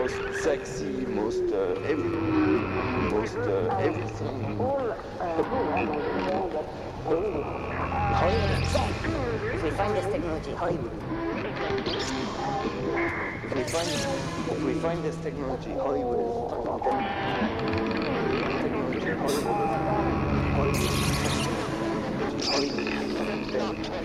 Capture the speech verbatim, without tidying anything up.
most sexy, most uh, every, most uh, everything. All uh, Hollywood. So, if we find this technology, Hollywood. If we find, if we find this technology, Hollywood is technology, Hollywood, Hollywood, Hollywood.